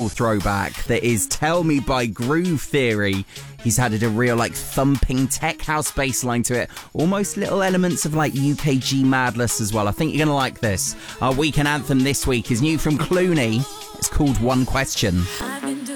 wonderful throwback that is Tell Me by Groove Theory. He's added a real thumping tech house bass line to it. Almost little elements of UKG madness as well. I think you're going to like this. Our weekend anthem this week is new from Clooney. It's called One Question.